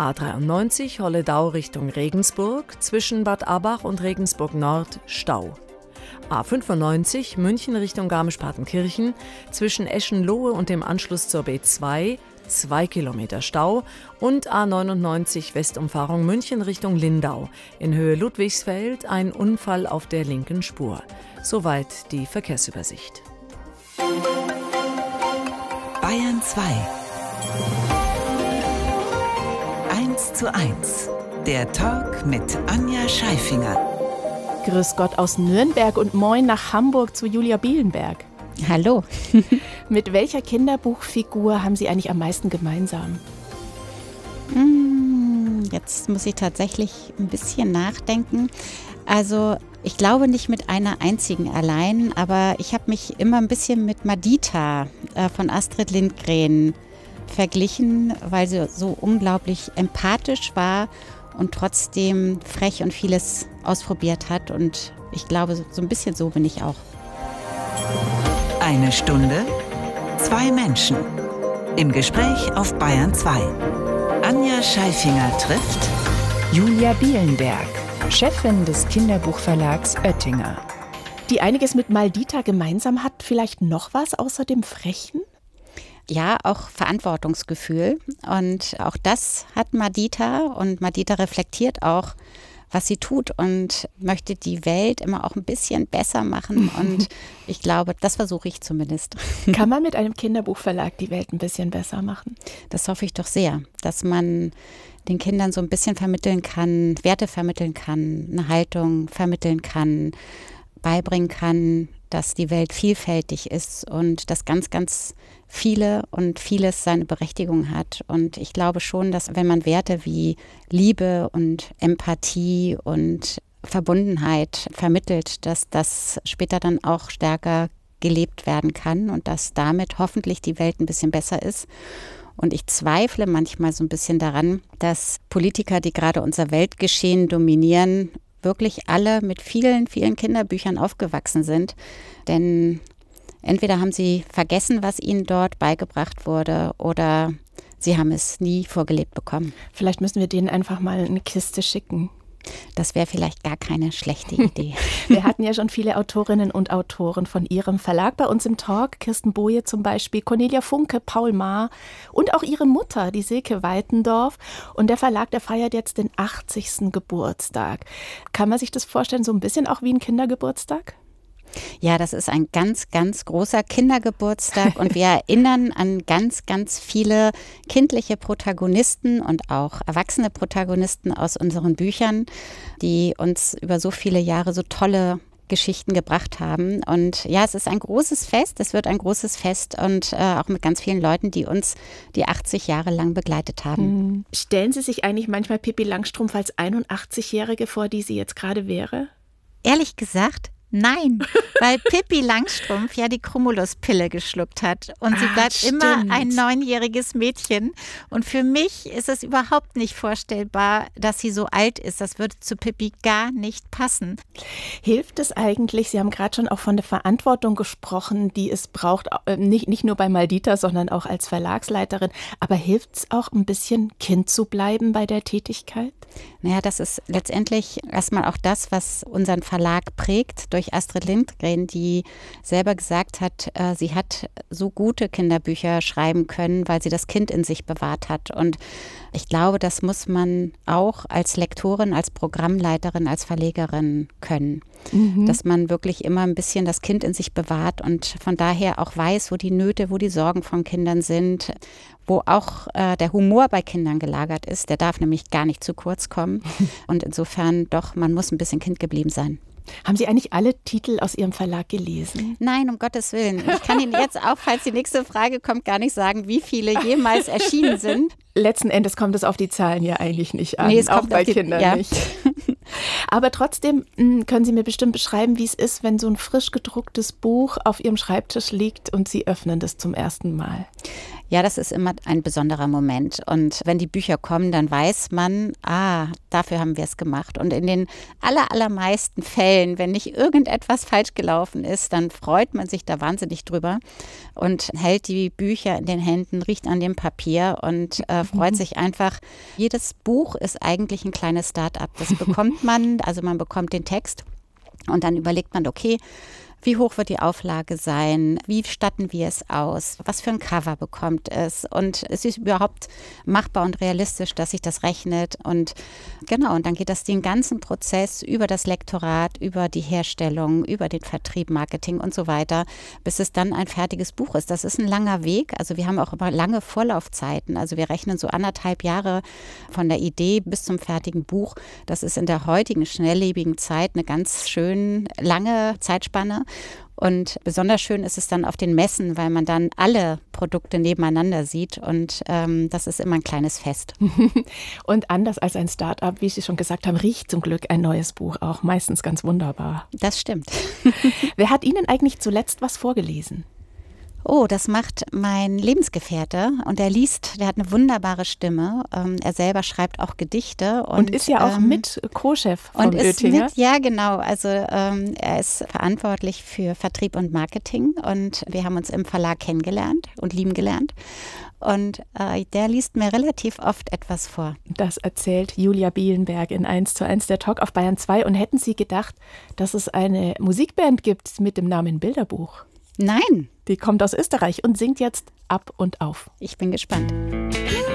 A93 Holledau Richtung Regensburg, zwischen Bad Abbach und Regensburg Nord Stau. A95 München Richtung Garmisch-Partenkirchen, zwischen Eschenlohe und dem Anschluss zur B2 2 Kilometer Stau und A99 Westumfahrung München Richtung Lindau. In Höhe Ludwigsfeld ein Unfall auf der linken Spur. Soweit die Verkehrsübersicht. Bayern 2. 1:1. Der Talk mit Anja Scheifinger. Grüß Gott aus Nürnberg und moin nach Hamburg zu Julia Bielenberg. Hallo. Mit welcher Kinderbuchfigur haben Sie eigentlich am meisten gemeinsam? Jetzt muss ich tatsächlich ein bisschen nachdenken. Also ich glaube nicht mit einer einzigen allein, aber ich habe mich immer ein bisschen mit Madita von Astrid Lindgren verglichen, weil sie so unglaublich empathisch war und trotzdem frech und vieles ausprobiert hat. Und ich glaube, so ein bisschen so bin ich auch. 1 Stunde, 2 Menschen. Im Gespräch auf Bayern 2. Anja Scheifinger trifft Julia Bielenberg, Chefin des Kinderbuchverlags Oettinger. Die einiges mit Madita gemeinsam hat, vielleicht noch was außer dem Frechen? Ja, auch Verantwortungsgefühl. Und auch das hat Madita. Und Madita reflektiert auch, was sie tut und möchte die Welt immer auch ein bisschen besser machen. Und ich glaube, das versuche ich zumindest. Kann man mit einem Kinderbuchverlag die Welt ein bisschen besser machen? Das hoffe ich doch sehr, dass man den Kindern so ein bisschen vermitteln kann, Werte vermitteln kann, eine Haltung vermitteln kann, beibringen kann, dass die Welt vielfältig ist und dass ganz, ganz viele und vieles seine Berechtigung hat. Und ich glaube schon, dass wenn man Werte wie Liebe und Empathie und Verbundenheit vermittelt, dass das später dann auch stärker gelebt werden kann und dass damit hoffentlich die Welt ein bisschen besser ist. Und ich zweifle manchmal so ein bisschen daran, dass Politiker, die gerade unser Weltgeschehen dominieren, wirklich alle mit vielen, vielen Kinderbüchern aufgewachsen sind. Denn entweder haben sie vergessen, was ihnen dort beigebracht wurde, oder sie haben es nie vorgelebt bekommen. Vielleicht müssen wir denen einfach mal eine Kiste schicken. Das wäre vielleicht gar keine schlechte Idee. Wir hatten ja schon viele Autorinnen und Autoren von Ihrem Verlag bei uns im Talk. Kirsten Boje zum Beispiel, Cornelia Funke, Paul Maar und auch Ihre Mutter, die Silke Weitendorf. Und der Verlag, der feiert jetzt den 80. Geburtstag. Kann man sich das vorstellen, so ein bisschen auch wie ein Kindergeburtstag? Ja, das ist ein ganz, ganz großer Kindergeburtstag und wir erinnern an ganz, ganz viele kindliche Protagonisten und auch erwachsene Protagonisten aus unseren Büchern, die uns über so viele Jahre so tolle Geschichten gebracht haben. Und ja, es ist ein großes Fest, es wird ein großes Fest und auch mit ganz vielen Leuten, die uns die 80 Jahre lang begleitet haben. Stellen Sie sich eigentlich manchmal Pippi Langstrumpf als 81-Jährige vor, die sie jetzt gerade wäre? Ehrlich gesagt, nein, weil Pippi Langstrumpf ja die Cumulus-Pille geschluckt hat und sie bleibt immer ein 9-jähriges Mädchen. Und für mich ist es überhaupt nicht vorstellbar, dass sie so alt ist. Das würde zu Pippi gar nicht passen. Hilft es eigentlich, Sie haben gerade schon auch von der Verantwortung gesprochen, die es braucht, nicht nur bei Madita, sondern auch als Verlagsleiterin, aber hilft es auch ein bisschen Kind zu bleiben bei der Tätigkeit? Naja, das ist letztendlich erstmal auch das, was unseren Verlag prägt, durch Astrid Lindgren, die selber gesagt hat, sie hat so gute Kinderbücher schreiben können, weil sie das Kind in sich bewahrt hat. Und ich glaube, das muss man auch als Lektorin, als Programmleiterin, als Verlegerin können. Dass man wirklich immer ein bisschen das Kind in sich bewahrt und von daher auch weiß, wo die Nöte, wo die Sorgen von Kindern sind, wo auch der Humor bei Kindern gelagert ist. Der darf nämlich gar nicht zu kurz kommen. Und insofern doch, man muss ein bisschen Kind geblieben sein. Haben Sie eigentlich alle Titel aus Ihrem Verlag gelesen? Nein, um Gottes Willen. Ich kann Ihnen jetzt auch, falls die nächste Frage kommt, gar nicht sagen, wie viele jemals erschienen sind. Letzten Endes kommt es auf die Zahlen ja eigentlich nicht an, nee, es auch kommt bei Kindern nicht. Aber trotzdem können Sie mir bestimmt beschreiben, wie es ist, wenn so ein frisch gedrucktes Buch auf Ihrem Schreibtisch liegt und Sie öffnen das zum ersten Mal. Ja, das ist immer ein besonderer Moment. Und wenn die Bücher kommen, dann weiß man, dafür haben wir es gemacht. Und in den allermeisten Fällen, wenn nicht irgendetwas falsch gelaufen ist, dann freut man sich da wahnsinnig drüber und hält die Bücher in den Händen, riecht an dem Papier und freut sich einfach. Jedes Buch ist eigentlich ein kleines Start-up. Das bekommt man, also man bekommt den Text und dann überlegt man, okay, wie hoch wird die Auflage sein? Wie statten wir es aus? Was für ein Cover bekommt es? Und es ist überhaupt machbar und realistisch, dass sich das rechnet. Und genau, und dann geht das den ganzen Prozess über das Lektorat, über die Herstellung, über den Vertrieb, Marketing und so weiter, bis es dann ein fertiges Buch ist. Das ist ein langer Weg. Also wir haben auch immer lange Vorlaufzeiten. Also wir rechnen so 1,5 Jahre von der Idee bis zum fertigen Buch. Das ist in der heutigen schnelllebigen Zeit eine ganz schön lange Zeitspanne. Und besonders schön ist es dann auf den Messen, weil man dann alle Produkte nebeneinander sieht und das ist immer ein kleines Fest. Und anders als ein Start-up, wie Sie schon gesagt haben, riecht zum Glück ein neues Buch auch meistens ganz wunderbar. Das stimmt. Wer hat Ihnen eigentlich zuletzt was vorgelesen? Oh, das macht mein Lebensgefährte und der hat eine wunderbare Stimme. Er selber schreibt auch Gedichte. Und ist ja auch mit Co-Chef von Oettinger. Ja, genau. Also er ist verantwortlich für Vertrieb und Marketing und wir haben uns im Verlag kennengelernt und lieben gelernt. Und der liest mir relativ oft etwas vor. Das erzählt Julia Bielenberg in 1:1 der Talk auf Bayern 2. Und hätten Sie gedacht, dass es eine Musikband gibt mit dem Namen Bilderbuch? Nein. Die kommt aus Österreich und singt jetzt Ab und Auf. Ich bin gespannt.